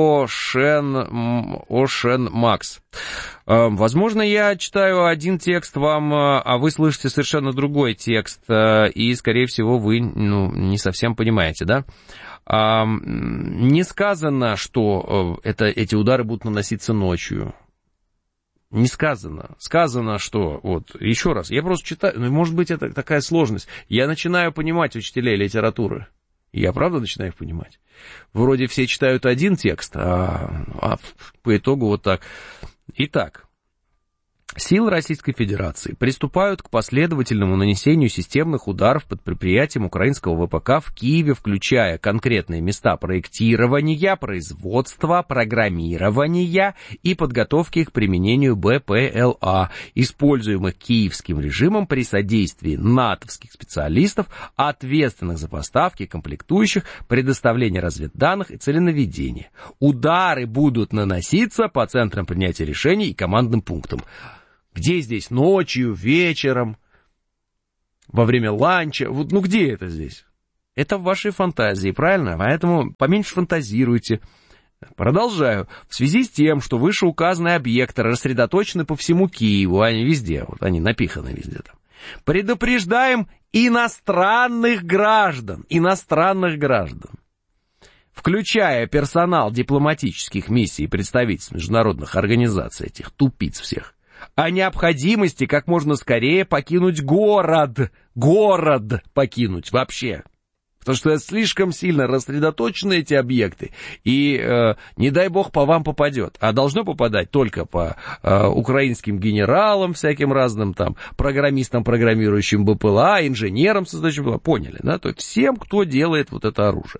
Ошен, Ошен Макс. Возможно, я читаю один текст вам, а вы слышите совершенно другой текст, и, скорее всего, вы ну, не совсем понимаете, да? А, не сказано, что это, эти удары будут наноситься ночью. Не сказано. Сказано, что... Вот, еще раз, я просто читаю... Ну, может быть, это такая сложность. Я начинаю понимать учителей литературы. Я правда начинаю их понимать. Вроде все читают один текст, а, а по итогу вот так. Итак, Силы Российской Федерации приступают к последовательному нанесению системных ударов под предприятием украинского ВПК в Киеве, включая конкретные места проектирования, производства, программирования и подготовки к применению БПЛА, используемых киевским режимом при содействии натовских специалистов, ответственных за поставки комплектующих, предоставление разведданных и целенаведения. Удары будут наноситься по центрам принятия решений и командным пунктам. Где здесь? Ночью, вечером, во время ланча? Вот, ну где это здесь? Это в вашей фантазии, правильно? Поэтому поменьше фантазируйте. Продолжаю. В связи с тем, что вышеуказанные объекты рассредоточены по всему Киеву, они везде, вот они напиханы везде там, предупреждаем иностранных граждан, иностранных граждан, включая персонал дипломатических миссий и представительств международных организаций, этих тупиц всех, о необходимости как можно скорее покинуть город. Город покинуть вообще. Потому что слишком сильно рассредоточены эти объекты. И э, не дай бог по вам попадет. А должно попадать только по э, украинским генералам всяким разным, там, программистам, программирующим БПЛА, инженерам, создающим БПЛА. Поняли, да? То есть всем, кто делает вот это оружие.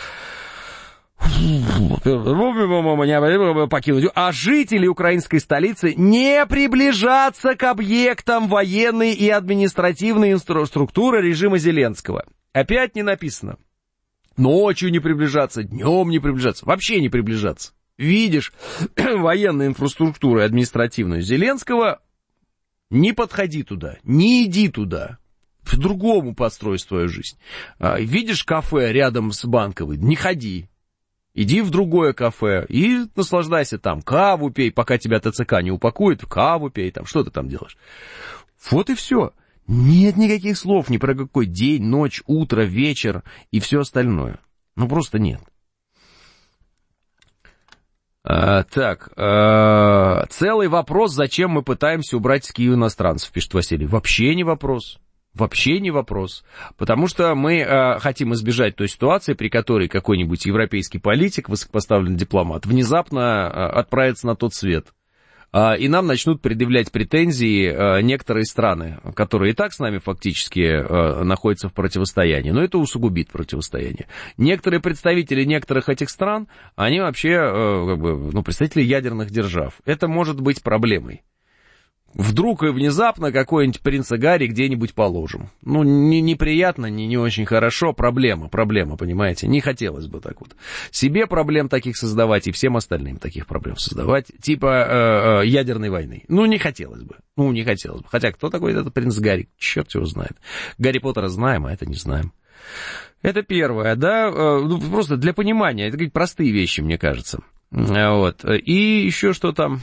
Покинуть. А жители украинской столицы не приближаться к объектам военной и административной структуры режима Зеленского. Опять не написано. Ночью не приближаться, днем не приближаться, вообще не приближаться. Видишь военную инфраструктуру административную Зеленского, не подходи туда, не иди туда. По-другому построй свою жизнь. Видишь кафе рядом с Банковой, не ходи. Иди в другое кафе и наслаждайся там, каву пей, пока тебя ТЦК не упакует, каву пей, там, что ты там делаешь. Вот и все. Нет никаких слов ни про какой день, ночь, утро, вечер и все остальное. Ну, просто нет. А, так, а, целый вопрос, зачем мы пытаемся убрать с Киева иностранцев, пишет Василий. Вообще не вопрос. Вообще не вопрос, потому что мы э, хотим избежать той ситуации, при которой какой-нибудь европейский политик, высокопоставленный дипломат, внезапно э, отправится на тот свет, э, и нам начнут предъявлять претензии э, некоторые страны, которые и так с нами фактически э, находятся в противостоянии, но это усугубит противостояние. Некоторые представители некоторых этих стран, они вообще, э, как бы, ну, представители ядерных держав, это может быть проблемой. Вдруг и внезапно какой-нибудь принца Гарри где-нибудь положим. Ну, не, неприятно, не, не очень хорошо. Проблема, проблема, понимаете? Не хотелось бы так вот. Себе проблем таких создавать и всем остальным таких проблем создавать. Типа э, э, ядерной войны. Ну, не хотелось бы. Ну, не хотелось бы. Хотя, кто такой этот принц Гарри? Черт его знает. Гарри Поттера знаем, а это не знаем. Это первое, да? Э, ну, просто для понимания. Это какие-то простые вещи, мне кажется. Вот. И еще что там...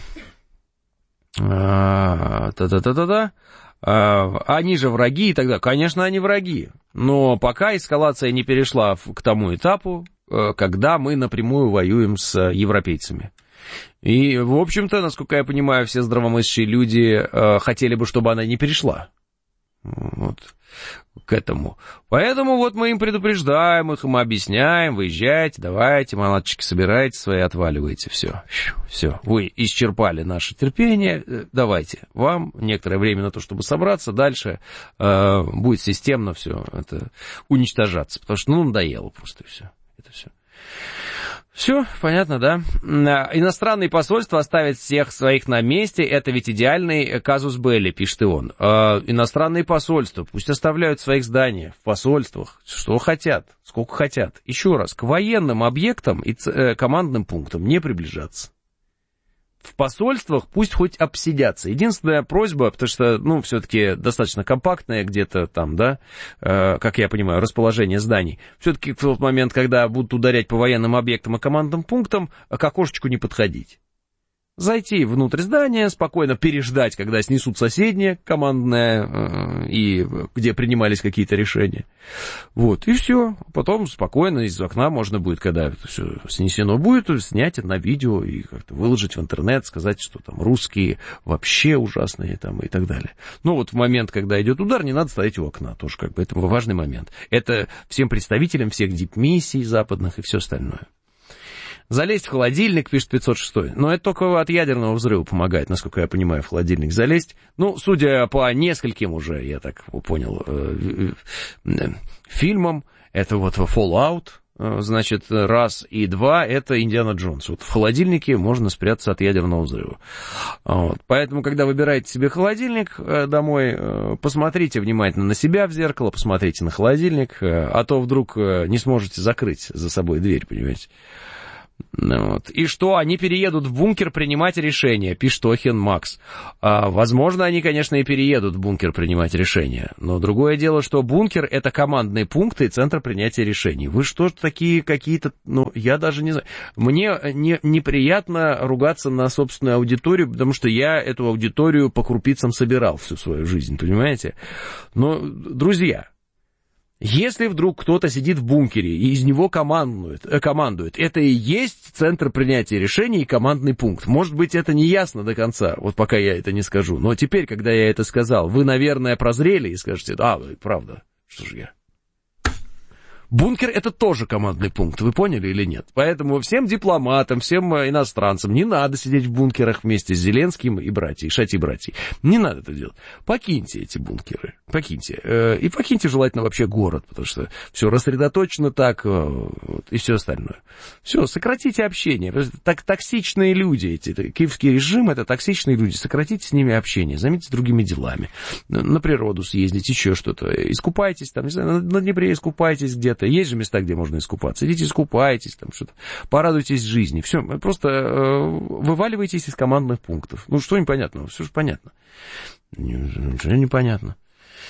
Та-та-та-та-та. Они же враги и так далее. Конечно, они враги. Но пока эскалация не перешла к тому этапу, когда мы напрямую воюем с европейцами. И, в общем-то, насколько я понимаю, все здравомыслящие люди хотели бы, чтобы она не перешла. Вот к этому. Поэтому вот мы им предупреждаем, их им объясняем, выезжайте, давайте, малаточки, собирайте свои, отваливайте, все, все, вы исчерпали наше терпение, давайте, вам некоторое время на то, чтобы собраться, дальше э, будет системно все это уничтожаться, потому что, ну, надоело просто все, это все. Все, понятно, да? Иностранные посольства оставят всех своих на месте, это ведь идеальный казус белли, пишет и он. Э, иностранные посольства пусть оставляют своих зданий в посольствах, что хотят, сколько хотят. Еще раз, к военным объектам и э, командным пунктам не приближаться. В посольствах пусть хоть обсидятся. Единственная просьба, потому что, ну, все-таки достаточно компактное где-то там, да, э, как я понимаю, расположение зданий. Все-таки в тот момент, когда будут ударять по военным объектам и командным пунктам, к окошечку не подходить. Зайти внутрь здания, спокойно переждать, когда снесут соседнее командное, э, и где принимались какие-то решения. Вот, и все. Потом спокойно из окна можно будет, когда это все снесено будет, снять на видео и как-то выложить в интернет, сказать, что там русские вообще ужасные там и так далее. Но вот в момент, когда идет удар, не надо стоять у окна. Тоже как бы это важный момент. Это всем представителям всех дипмиссий западных и все остальное. Залезть в холодильник, пишет пятьсот шесть. Но это только от ядерного взрыва помогает, насколько я понимаю, в холодильник залезть. Ну, судя по нескольким уже, я так понял, фильмам, это вот Fallout, значит, раз, и два, это Индиана Джонс. Вот в холодильнике можно спрятаться от ядерного взрыва. Вот. Поэтому, когда выбираете себе холодильник домой, посмотрите внимательно на себя в зеркало, посмотрите на холодильник, а то вдруг не сможете закрыть за собой дверь, понимаете. Вот. И что, они переедут в бункер принимать решения, пишет Охен Макс. А, возможно, они, конечно, и переедут в бункер принимать решения. Но другое дело, что бункер — это командные пункты и центр принятия решений. Вы что ж такие какие-то... Ну, я даже не знаю. Мне не, неприятно ругаться на собственную аудиторию, потому что я эту аудиторию по крупицам собирал всю свою жизнь, понимаете? Но, друзья... Если вдруг кто-то сидит в бункере и из него командует, э, командует, это и есть центр принятия решений и командный пункт. Может быть, это не ясно до конца, вот пока я это не скажу. Но теперь, когда я это сказал, вы, наверное, прозрели и скажете, да, правда, что же я... Бункер — это тоже командный пункт, вы поняли или нет? Поэтому всем дипломатам, всем иностранцам не надо сидеть в бункерах вместе с Зеленским и братьей, шати братьей. Не надо это делать. Покиньте эти бункеры, покиньте. И покиньте желательно вообще город, потому что все рассредоточено так, и все остальное. Все, сократите общение. Так, токсичные люди эти, киевский режим — это токсичные люди. Сократите с ними общение, займитесь другими делами. На природу съездите, еще что-то. Искупайтесь там, не знаю, на Днепре искупайтесь где-то. Есть же места, где можно искупаться. Идите искупайтесь, там что-то, порадуйтесь жизни. Все, просто э, вываливайтесь из командных пунктов. Ну, что непонятного? Все же понятно. Ничего непонятно.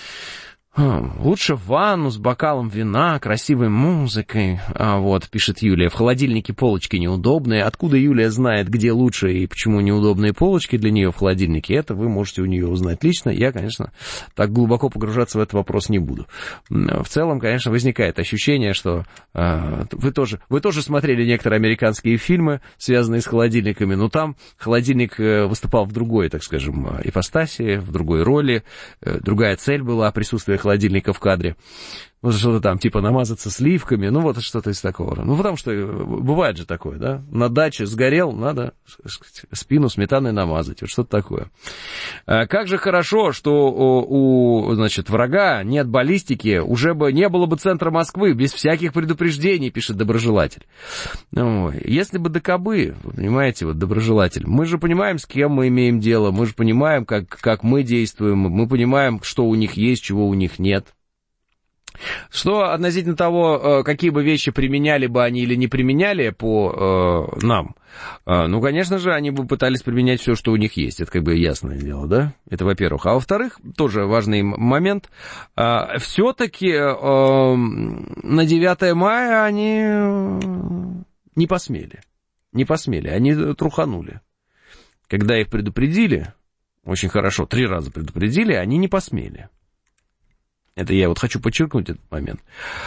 Лучше в ванну с бокалом вина, красивой музыкой. А вот, пишет Юлия, в холодильнике полочки неудобные. Откуда Юлия знает, где лучше и почему неудобные полочки для нее в холодильнике? Это вы можете у нее узнать лично. Я, конечно, так глубоко погружаться в этот вопрос не буду. В целом, конечно, возникает ощущение, что э, вы, тоже, вы тоже смотрели некоторые американские фильмы, связанные с холодильниками, но там холодильник выступал в другой, так скажем, ипостаси, в другой роли. Другая цель была присутствие холодильника холодильника в кадре. Ну, что-то там, типа, намазаться сливками, ну, вот что-то из такого. Ну, потому что бывает же такое, да? На даче сгорел, надо спину сметаной намазать, вот что-то такое. А как же хорошо, что у, значит, врага нет баллистики, уже бы не было бы центра Москвы, без всяких предупреждений, пишет доброжелатель. Ой, если бы докобы, вы понимаете, вот доброжелатель, мы же понимаем, с кем мы имеем дело, мы же понимаем, как, как мы действуем, мы понимаем, что у них есть, чего у них нет. Что относительно того, какие бы вещи применяли бы они или не применяли по э, нам, э, ну, конечно же, они бы пытались применять все, что у них есть. Это как бы ясное дело, да? Это во-первых. А во-вторых, тоже важный момент, э, все-таки э, на девятое мая они не посмели. Не посмели, они труханули. Когда их предупредили, очень хорошо, три раза предупредили, они не посмели. Это я вот хочу подчеркнуть этот момент.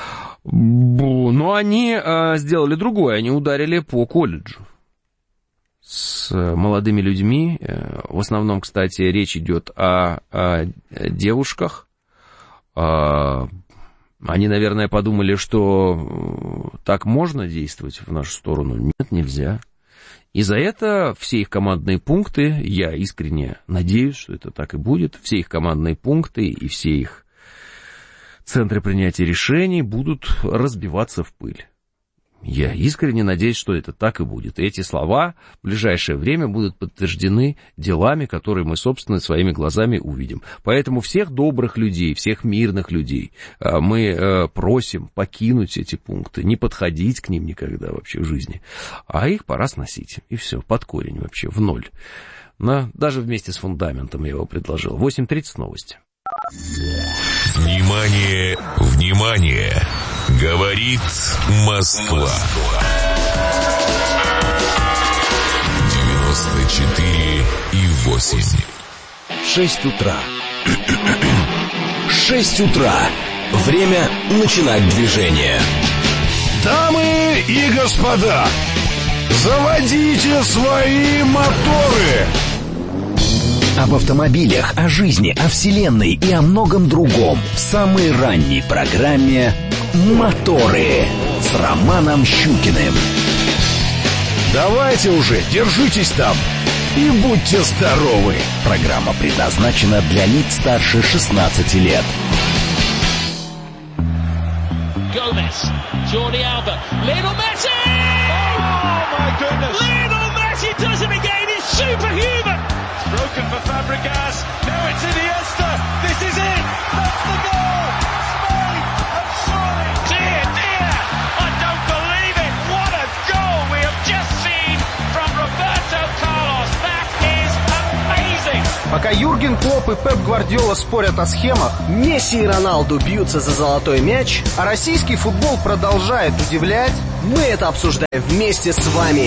Но они э, сделали другое. Они ударили по колледжу с молодыми людьми. В основном, кстати, речь идет о, о девушках. Э, они, наверное, подумали, что так можно действовать в нашу сторону. Нет, нельзя. И за это все их командные пункты, я искренне надеюсь, что это так и будет, все их командные пункты и все их центры принятия решений будут разбиваться в пыль. Я искренне надеюсь, что это так и будет. И эти слова в ближайшее время будут подтверждены делами, которые мы, собственно, своими глазами увидим. Поэтому всех добрых людей, всех мирных людей мы просим покинуть эти пункты, не подходить к ним никогда вообще в жизни. А их пора сносить. И все, под корень вообще, в ноль. Но даже вместе с фундаментом я его предложил. восемь тридцать новости. Внимание, внимание! Говорит Москва. девяносто четыре и восемь. Шесть утра. Шесть утра. Время начинать движение. Дамы и господа, заводите свои моторы. Об автомобилях, о жизни, о вселенной и о многом другом в самой ранней программе «Моторы» с Романом Щукиным. Давайте уже, держитесь там и будьте здоровы. Программа предназначена для лиц старше шестнадцати лет. Gomez, Jordi Alba, Lionel Messi! Oh my goodness! Lionel Messi does it again, he's superhuman! It's broken for Fabregas, now it's Iniesta, this is it! That's the goal! Spain have scored! Dear, dear! I don't believe it! What a goal we have just seen from Roberto Carlos! That is amazing! Пока Юрген Клопп и Пеп Гвардиола спорят о схемах, Месси и Роналду бьются за золотой мяч, а российский футбол продолжает удивлять, мы это обсуждаем вместе с вами.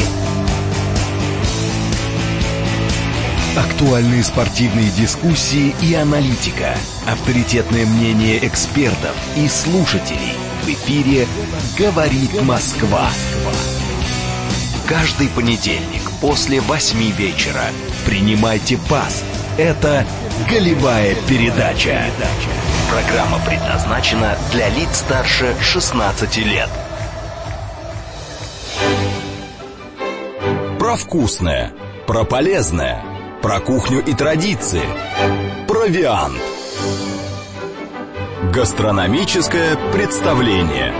Актуальные спортивные дискуссии и аналитика. Авторитетное мнение экспертов и слушателей. В эфире «Говорит Москва». Каждый понедельник после восьми вечера. Принимайте пас. Это «Голевая передача». Программа предназначена для лиц старше шестнадцати лет. Про вкусное, про полезное, про кухню и традиции. Провиант. Гастрономическое представление.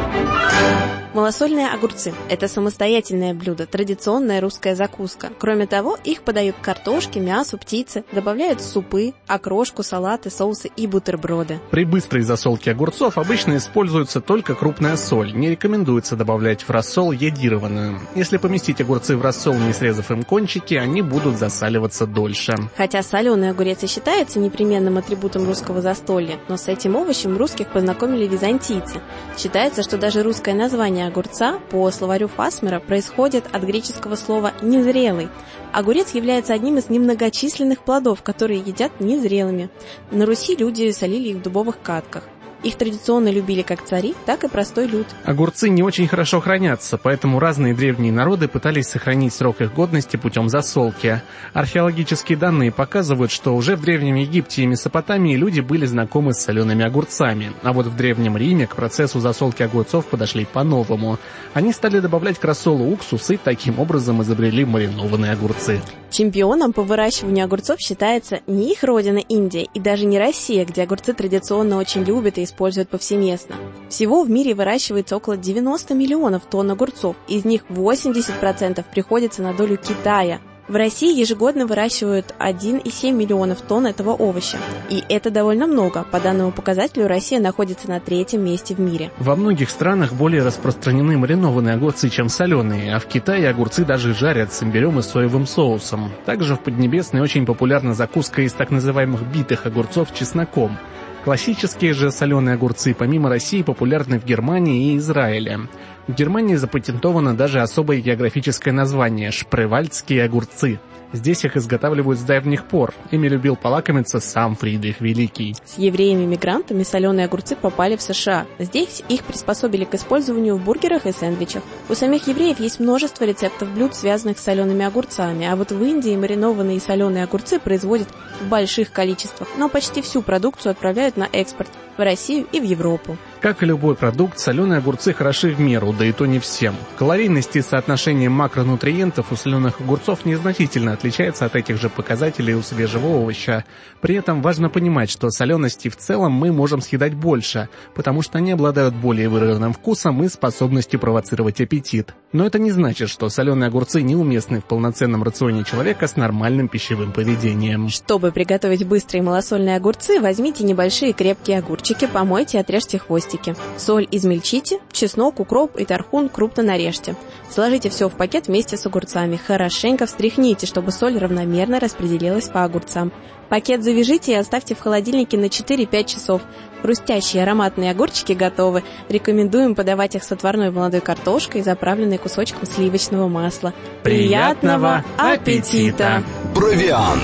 Малосольные огурцы – это самостоятельное блюдо, традиционная русская закуска. Кроме того, их подают к картошке, мясу, птице, добавляют в супы, окрошку, салаты, соусы и бутерброды. При быстрой засолке огурцов обычно используется только крупная соль. Не рекомендуется добавлять в рассол йодированную. Если поместить огурцы в рассол, не срезав им кончики, они будут засаливаться дольше. Хотя соленый огурец и считается непременным атрибутом русского застолья, но с этим овощем русских познакомили византийцы. Считается, что даже русское название огурца по словарю Фасмера происходит от греческого слова «незрелый». Огурец является одним из немногочисленных плодов, которые едят незрелыми. На Руси люди солили их в дубовых катках. Их традиционно любили как цари, так и простой люд. Огурцы не очень хорошо хранятся, поэтому разные древние народы пытались сохранить срок их годности путем засолки. Археологические данные показывают, что уже в Древнем Египте и Месопотамии люди были знакомы с солеными огурцами. А вот в Древнем Риме к процессу засолки огурцов подошли по-новому. Они стали добавлять к рассолу уксус и таким образом изобрели маринованные огурцы. Чемпионом по выращиванию огурцов считается не их родина Индия и даже не Россия, где огурцы традиционно очень любят и используют повсеместно. Всего в мире выращивается около девяноста миллионов тонн огурцов, из них восемьдесят процентов приходится на долю Китая. В России ежегодно выращивают один и семь десятых миллионов тонн этого овоща. И это довольно много. По данному показателю Россия находится на третьем месте в мире. Во многих странах более распространены маринованные огурцы, чем соленые, а в Китае огурцы даже жарят с имбирем и соевым соусом. Также в Поднебесной очень популярна закуска из так называемых битых огурцов с чесноком. Классические же соленые огурцы помимо России популярны в Германии и Израиле. В Германии запатентовано даже особое географическое название – шпревальдские огурцы. Здесь их изготавливают с давних пор. Ими любил полакомиться сам Фридрих Великий. С евреями-мигрантами соленые огурцы попали в США. Здесь их приспособили к использованию в бургерах и сэндвичах. У самих евреев есть множество рецептов блюд, связанных с солеными огурцами, а вот в Индии маринованные соленые огурцы производят в больших количествах, но почти всю продукцию отправляют на экспорт в Россию и в Европу. Как и любой продукт, соленые огурцы хороши в меру, да и то не всем. Калорийность и соотношение макронутриентов у соленых огурцов незначительно отличается от этих же показателей у свежего овоща. При этом важно понимать, что солености в целом мы можем съедать больше, потому что они обладают более выраженным вкусом и способностью провоцировать аппетит. Но это не значит, что соленые огурцы неуместны в полноценном рационе человека с нормальным пищевым поведением. Чтобы приготовить быстрые малосольные огурцы, возьмите небольшие крепкие огурчики, помойте и отрежьте хвостики. Соль измельчите, чеснок, укроп и тархун крупно нарежьте. Сложите все в пакет вместе с огурцами. Хорошенько встряхните, чтобы соль равномерно распределилась по огурцам. Пакет завяжите и оставьте в холодильнике на четыре-пять часов. Хрустящие ароматные огурчики готовы. Рекомендуем подавать их с отварной молодой картошкой, заправленной кусочком сливочного масла. Приятного аппетита! Провиант.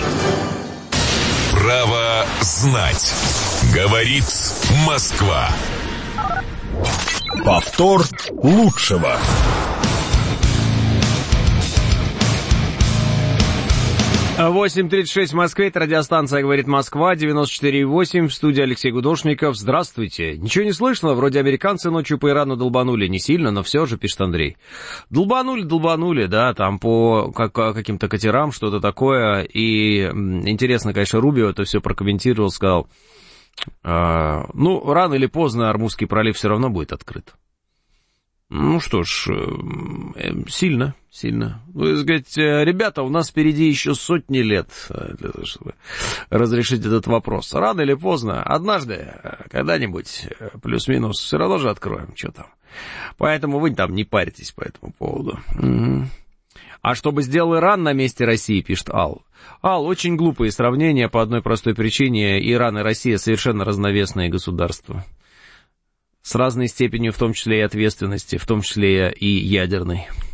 Право знать. Говорит Москва. Повтор лучшего. восемь тридцать шесть в Москве, это радиостанция «Говорит Москва», девяносто четыре и восемь, в студии Алексей Гудошников. Здравствуйте. Ничего не слышно, вроде американцы ночью по Ирану долбанули, не сильно, но все же, пишет Андрей. Долбанули, долбанули, да, там по как, каким-то катерам что-то такое, и интересно, конечно, Рубио это все прокомментировал, сказал, э, ну, рано или поздно Ормузский пролив все равно будет открыт. Ну что ж, сильно, сильно. Вы сказать, ребята, у нас впереди еще сотни лет для того, чтобы разрешить этот вопрос. Рано или поздно, однажды, когда-нибудь, плюс-минус, все равно же откроем, что там. Поэтому вы там не паритесь по этому поводу. Угу. А что бы сделал Иран на месте России, пишет Ал. Ал, очень глупые сравнения по одной простой причине. Иран и Россия совершенно разновесные государства. С разной степенью, в том числе и ответственности, в том числе и ядерной.